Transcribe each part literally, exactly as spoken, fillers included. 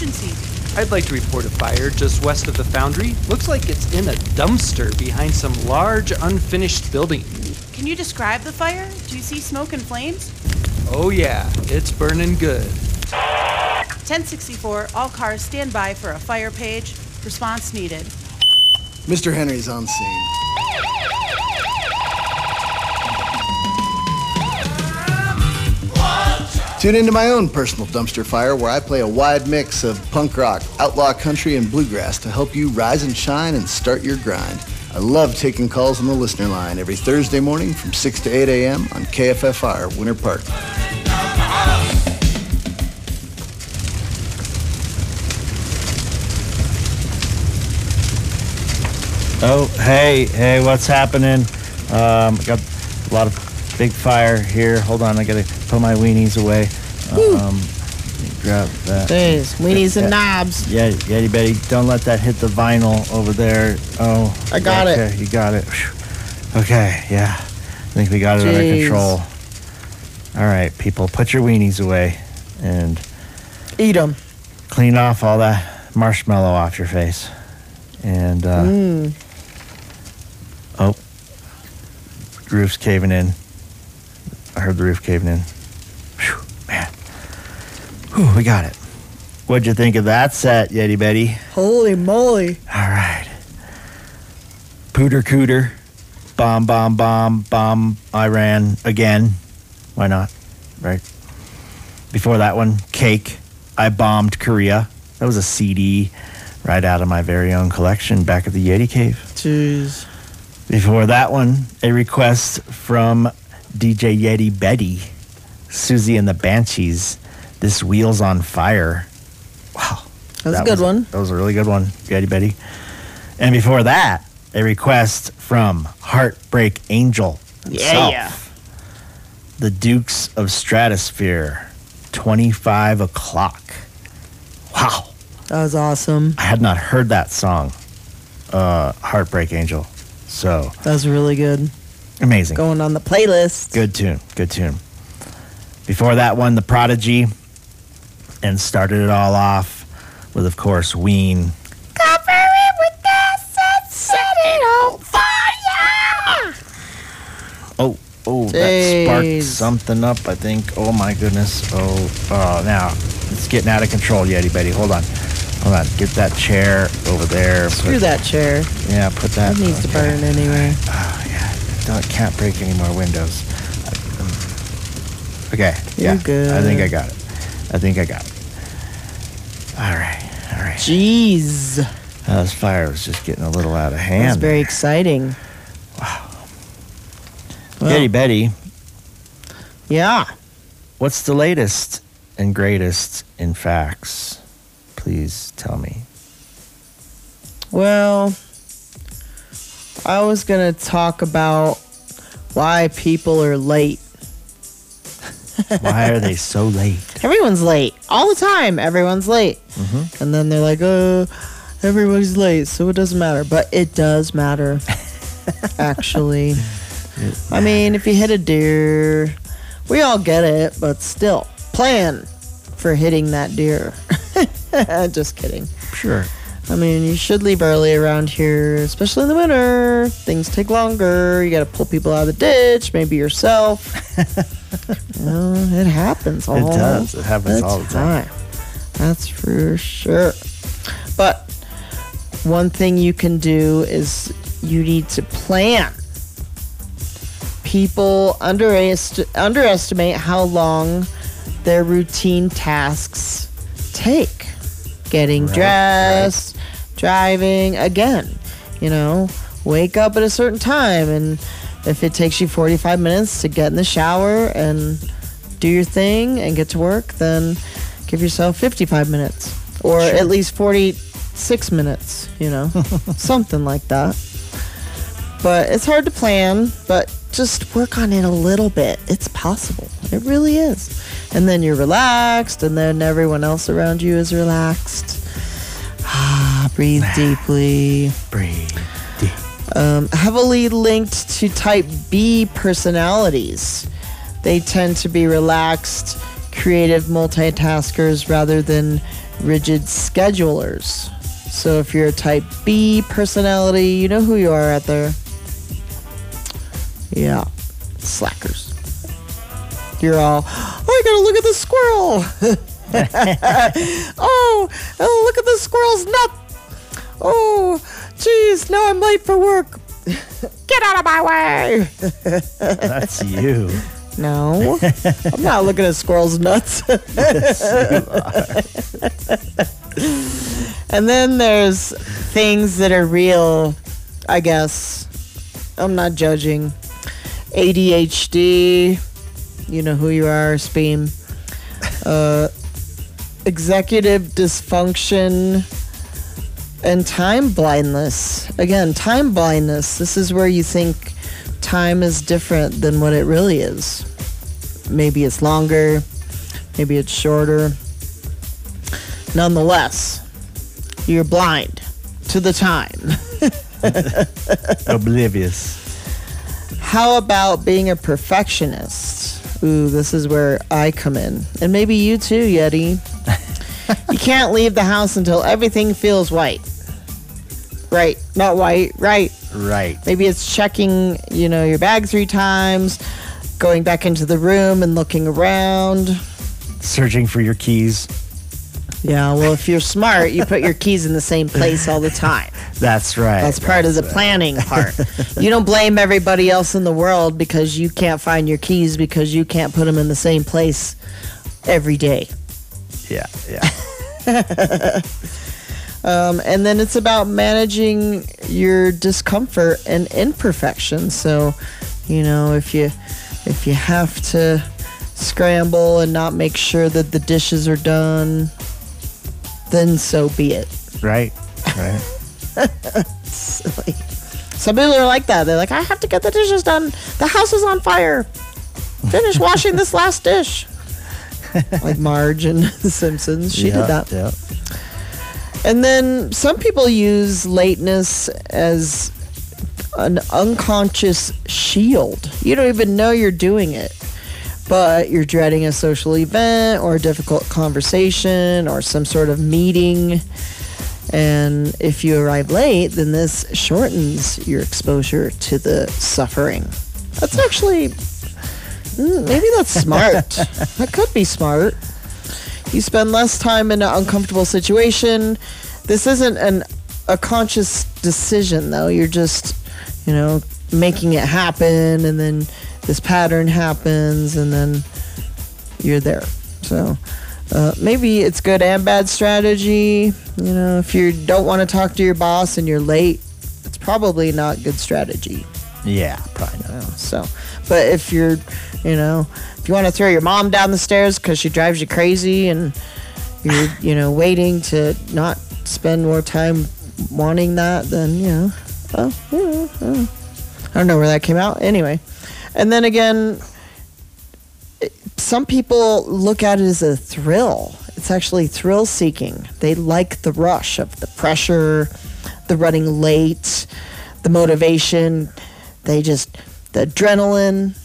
emergency? I'd like to report a fire just west of the foundry. Looks like it's in a dumpster behind some large unfinished building. Can you describe the fire? Do you see smoke and flames? Oh yeah, it's burning good. ten sixty-four, all cars stand by for a fire page. Response needed. Mister Henry's on scene. Tune into my own personal dumpster fire where I play a wide mix of punk rock, outlaw country, and bluegrass to help you rise and shine and start your grind. I love taking calls on the listener line every Thursday morning from six to eight a.m. on K F F R Winter Park. Oh, hey, hey, what's happening? Um, got a lot of big fire here. Hold on, I gotta put my weenies away. Um, grab that. Jeez, weenies and knobs. Yeah, Yeti Betty, don't let that hit the vinyl over there. Oh, I got okay, it. You got it. Whew. Okay, yeah. I think we got it Jeez. under control. All right, people, put your weenies away and eat them. Clean off all that marshmallow off your face. And, uh, mm. oh, roof's caving in. I heard the roof caving in. Whew, man. Whew, we got it. What'd you think of that set, Yeti Betty? Holy moly. All right. Pooter Cooter. Bomb, bomb, bomb, bomb, Iran again. Why not? Right? Before that one, Cake. I Bombed Korea. That was a C D right out of my very own collection back at the Yeti Cave. Jeez. Before that one, a request from D J Yeti Betty, Susie and the Banshees, This Wheel's on Fire. Wow. That was that a good was, one. That was a really good one, Yeti Betty. And before that, a request from Heartbreak Angel himself, Yeah. the Dukes of Stratosphere, twenty-five o'clock. Wow. That was awesome. I had not heard that song, uh, Heartbreak Angel. So that was really good. Amazing. Going on the playlist. Good tune. Good tune. Before that one, The Prodigy, and started it all off with, of course, Ween. Cover it with acid, set it on fire. Oh, oh, Jeez. that sparked something up, I think. Oh, my goodness. Oh, oh, now it's getting out of control, Yeti Betty. Hold on. Hold on. Get that chair over there. Screw put, that chair. Yeah, put that. It needs okay. to burn anyway. Oh, yeah. Don't, can't break any more windows. Okay. You're yeah. good. I think I got it. I think I got it. All right. All right. Jeez. Uh, this fire was just getting a little out of hand. That's very exciting. Wow. Well, Yeti Betty. Yeah. What's the latest and greatest in facts? Please tell me. Well, I was going to talk about why people are late. Why are they so late? Everyone's late. All the time, everyone's late. Mm-hmm. And then they're like, oh, everybody's late, so it doesn't matter. But it does matter, actually. I mean, if you hit a deer, we all get it, but still, plan for hitting that deer. Just kidding. Sure. I mean, you should leave early around here, especially in the winter. Things take longer. You got to pull people out of the ditch, maybe yourself. You know, it happens all It does. It happens the all the time. time. That's for sure. But one thing you can do is you need to plan. People underest- underestimate how long their routine tasks take. Getting Right, dressed, driving, again, you know, wake up at a certain time, and if it takes you forty-five minutes to get in the shower and do your thing and get to work, then give yourself fifty-five minutes or Sure. at least forty-six minutes, you know, something like that. But it's hard to plan, but just work on it a little bit. It's possible. It really is. And then you're relaxed, and then everyone else around you is relaxed. Ah, breathe deeply. Breathe deep. Um, heavily linked to type B personalities. They tend to be relaxed, creative multitaskers rather than rigid schedulers. So if you're a type B personality, you know who you are out there. Yeah, slackers. You're all, oh, I gotta look at the squirrel. oh, oh, look at the squirrel's nut. Oh, geez, now I'm late for work. Get out of my way. That's you. No, I'm not looking at squirrels' nuts. And then there's things that are real, I guess. I'm not judging. A D H D, you know who you are, Speam. Uh, executive dysfunction and time blindness. Again, time blindness. This is where you think time is different than what it really is. Maybe it's longer, maybe it's shorter. Nonetheless, you're blind to the time. Oblivious. How about being a perfectionist? Ooh, this is where I come in. And maybe you too, Yeti. You can't leave the house until everything feels white. Right, not white, right. Right. Maybe it's checking, you know, your bag three times, going back into the room and looking around. Searching for your keys. Yeah, well, if you're smart, you put your keys in the same place all the time. That's right. That's part of the planning part. You don't blame everybody else in the world because you can't find your keys because you can't put them in the same place every day. Yeah, yeah. Um, and then it's about managing your discomfort and imperfection. So, you know, if you if you have to scramble and not make sure that the dishes are done, then so be it. Right, right. Silly. Some people are like that. They're like, I have to get the dishes done. The house is on fire. Finish washing this last dish. Like Marge in The Simpsons. She yeah, did that. Yeah. And then some people use lateness as an unconscious shield. You don't even know you're doing it, but you're dreading a social event or a difficult conversation or some sort of meeting. And if you arrive late, then this shortens your exposure to the suffering. That's actually, mm, maybe that's smart. That could be smart. You spend less time in an uncomfortable situation. This isn't an a conscious decision, though. You're just, you know, making it happen, and then this pattern happens, and then you're there. So uh, maybe it's good and bad strategy. You know, if you don't want to talk to your boss and you're late, it's probably not good strategy. Yeah, probably not. So, but if you're, you know, if you want to throw your mom down the stairs because she drives you crazy and you're, you know, waiting to not spend more time wanting that, then, you know, well, yeah, uh, I don't know where that came out. Anyway. And then again, it, some people look at it as a thrill. It's actually thrill seeking. They like the rush of the pressure, the running late, the motivation. They just, the adrenaline.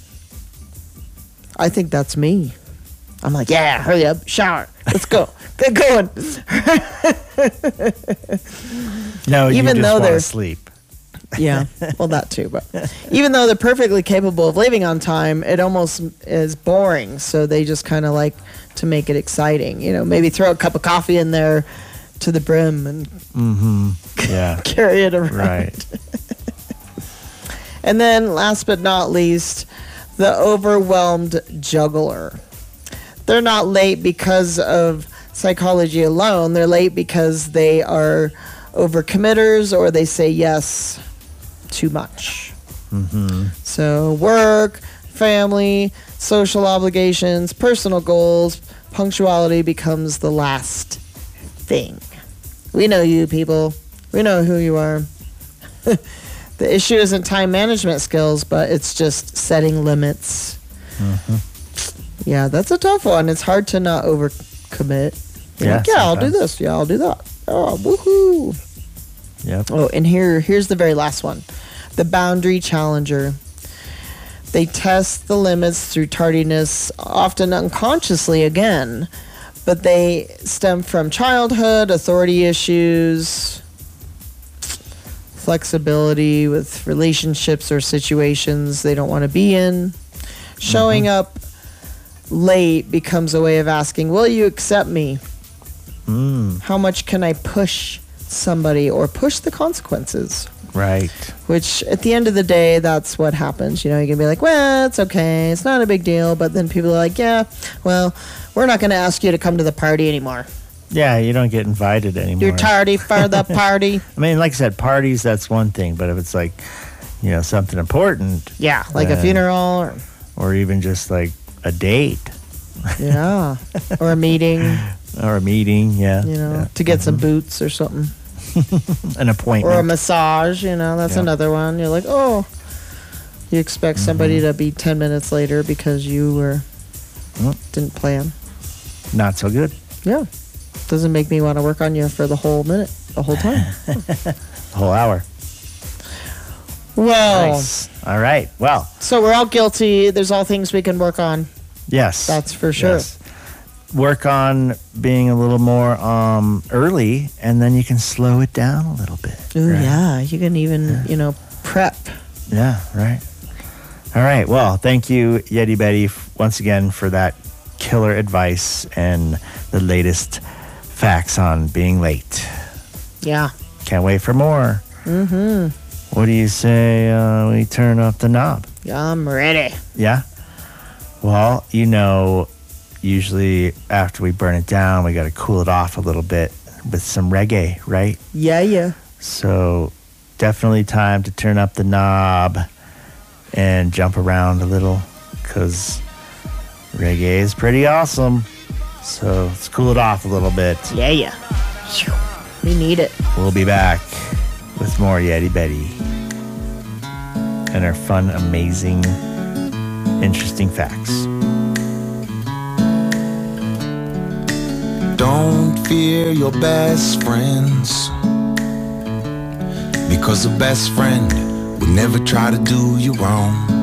I think that's me. I'm like, yeah, hurry up, shower, let's go, get going. No, Even you just though want they're- to sleep. Yeah, well, that too. But even though they're perfectly capable of leaving on time, it almost is boring. So they just kind of like to make it exciting. You know, maybe throw a cup of coffee in there to the brim and Mm-hmm. Yeah. carry it around. Right. And then, last but not least, the overwhelmed juggler. They're not late because of psychology alone. They're late because they are overcommitters or they say yes too much. Mm-hmm. So work, family, social obligations, personal goals, punctuality becomes the last thing. We know you people. We know who you are. The issue isn't time management skills, but it's just setting limits. Mm-hmm. Yeah, that's a tough one. It's hard to not overcommit. You're Yeah, like, yeah, I'll do sometimes. this. Yeah, I'll do that. Oh, woohoo. Yep. Oh, and here, here's the very last one. The boundary challenger. They test the limits through tardiness, often unconsciously again, but they stem from childhood, authority issues, flexibility with relationships or situations they don't want to be in. Showing Mm-hmm. up late becomes a way of asking, will you accept me? Mm, How much can I push somebody or push the consequences? right. Which at the end of the day, that's what happens. You know, you can be like, well, it's okay. It's not a big deal. But then people are like, yeah, well, we're not going to ask you to come to the party anymore. Yeah, you don't get invited anymore. You're tardy for the party. I mean, like I said, parties, that's one thing. But if it's like, you know, something important Yeah, like a Uh, funeral or, or even just like a date yeah, or a meeting, or a meeting, yeah. you know, yeah. to get some boots or something. An appointment. Or a massage, you know, that's Yeah. another one. You're like, oh, you expect somebody to be ten minutes later because you were Mm. didn't plan. Not so good. Yeah. Doesn't make me want to work on you for the whole minute, the whole time. The whole hour. Well, Nice. All right. Well, so we're all guilty. There's all things we can work on. yes. That's for sure. Yes. Work on being a little more um, early, and then you can slow it down a little bit. Ooh, right? yeah. You can even, you know, prep. Yeah, right. All right. Well, thank you, Yeti Betty, f- once again for that killer advice and the latest facts on being late. Yeah. Can't wait for more. Mm-hmm. What do you say uh, we turn up the knob? I'm ready. Yeah? Well, you know, usually after we burn it down, we got to cool it off a little bit with some reggae, right? Yeah, yeah. So definitely time to turn up the knob and jump around a little because reggae is pretty awesome. So let's cool it off a little bit. Yeah, yeah. Phew. We need it. We'll be back with more Yeti Betty and our fun, amazing, interesting facts. Don't fear your best friends, because a best friend would never try to do you wrong.